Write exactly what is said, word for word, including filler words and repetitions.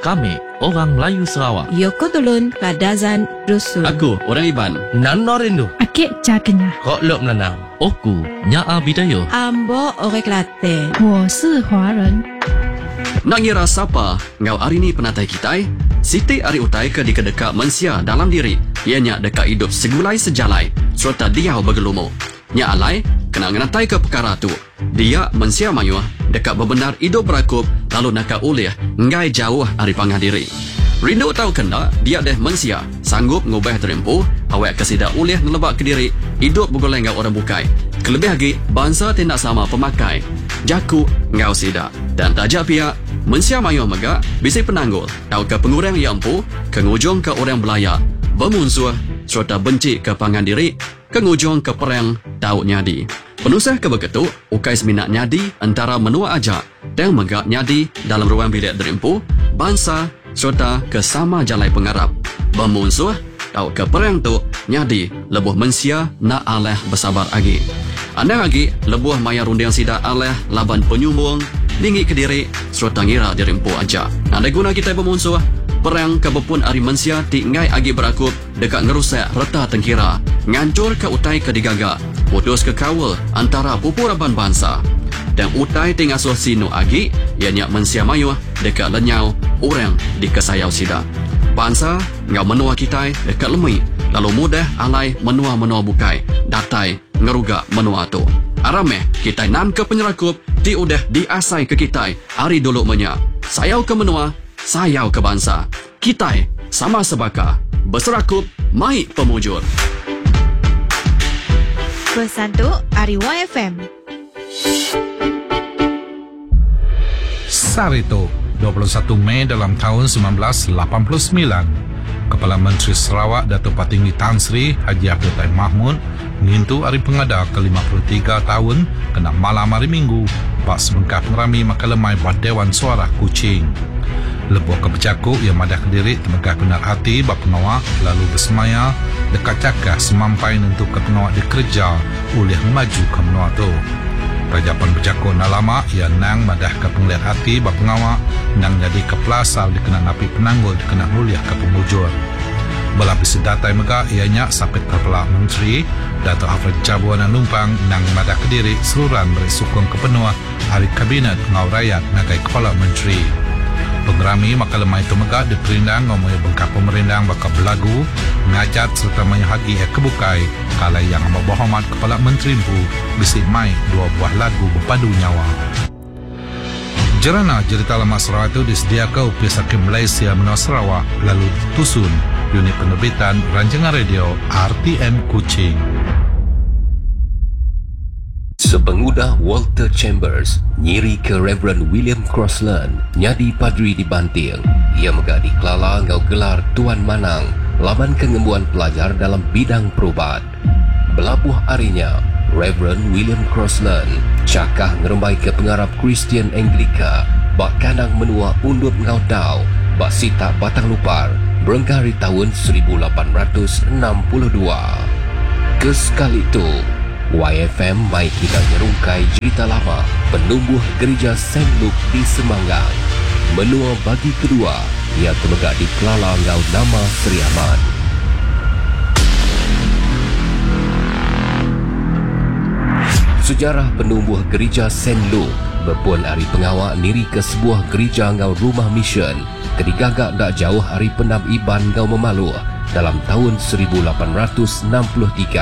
Kami orang Melayu Sarawak. Yoko Tulun Kadazan Dusun. Aku orang Iban. Nano Rindu. Akik Cakenya. Kok Lop Nanau. Oku Nyaa Bidayo. Ambo Orek Latte. 我是华人。 Nak ngira siapa ngau hari ni penatai kita? Siti ari utai ke di kedekak mensia dalam diri. Ianya dekat hidup segulai sejalai serta dia bergelumu. Nya alai kena ngenatai ke perkara tu. Dia mensia mayu dekat bebenar hidup berakup lalu nak ulih ngai jauh ari pangah diri. Rindu tahu kena dia deh mensia sanggup ngubah terempu awak kesida ulih ngelebak ke diri hidup bergoleng ngau orang bukai. Kelebih lagi bangsa tidak sama pemakai. Jaku ngau sida dan tajak pihak mensia mayu megak bisa penanggul tahu ke pengurang yang empu ke ngujung ke orang belaya bermusuh serta benci ke pangan diri ke ngujung ke perang tahu nyadi. Penusah ke begitu ukai seminat nyadi antara menua aja dan megak nyadi dalam ruang bilik derempu bangsa serta ke sama jalai pengarap bermusuh tahu ke perang tu nyadi lebuh mensia nak aleh bersabar lagi. Anda lagi lebuh maya runding sida aleh laban penyumbung dinggi ke diri serta ngira dirempu aja. Anda guna kita bermusuh perang kebepun ari mensia ti ngai agi berakup dekat ngerusak reta tengkira ngancur ke utai ke digaga putus ke kawal antara pupuraban bangsa dan utai ti ngasuh sinu agi ianya mensia mayu dekat lenyau orang di kesayau sida bangsa ngau menua kita dekat lemui lalu mudah alai menua-menua bukai datai ngeruga menua tu arameh kita nan ke penyerakup ti udah diasai ke kita hari dulu menya sayau ke menua sayau ke bangsa kita sama sebaka berserakup mai pemujur. Pesan tu Ari Y F M. Sarito, dua puluh satu Mei dalam tahun sembilan belas lapan puluh sembilan. Kepala Menteri Sarawak Datuk Patinggi Tan Sri Haji Abdul Taib Mahmud ngintu hari pengada ke lima puluh tiga tahun kena malam hari Minggu bak sebengkah pengerami makalemai buat Dewan Suara Kuching. Lebuh kebercakuk yang madah kediri temegah benar hati bak penawak lalu bersemaya dekat cakah semampai untuk ke penawak dikerja oleh maju ke menua tu. Rajapan bercakuk nak lama ia nang madah ke penglihat hati bak pengawak nang jadi ke pelasal dikenal api penanggul dikenal mulia ke pemujur. Belapis datai megah ianya sapit Kepala Menteri Datuk Hafid Cabuan dan Lumpang nang madah kediri seluruhan berisukung ke penua hari Kabinet Ngau Rakyat nagai Kepala Menteri. Pengerami makalemai itu megah diperindang ngomongnya bengkak pemerindang bakal belagu ngajat serta menyahagi ya kebukai kala yang membohomat Kepala Menteri Mpu bisi mai dua buah lagu berpadu nyawa. Jerana cerita lama Sarawak itu disediakan oleh Sakim Malaysia menua Sarawak lalu tusun unit penerbitan rancangan radio R T M Kuching. Sepengudah Walter Chambers nyiri ke Reverend William Crossland nyadi padri di Banting. Ia megah di Kelala ngau gelar Tuan Manang laban kengembuan pelajar dalam bidang perubat. Belabuh harinya Reverend William Crossland cakah ngerembai ke pengarap Kristian Anglika bak kandang menua undut ngau tau bak sita batang lupar berengkari tahun seribu lapan ratus enam puluh dua. Kesekali itu Y F M mai kita nyerungkai cerita lama penumbuh gereja Saint Luke di Semanggang. Menua bagi kedua ia termegah di Kelala ngau nama Seri Ahmad. Sejarah penumbuh gereja Saint Luke berpuan hari pengawak niri ke sebuah gereja ngau rumah mission kedigagak tak jauh hari Penam Iban ngau Memaluh dalam tahun seribu lapan ratus enam puluh tiga.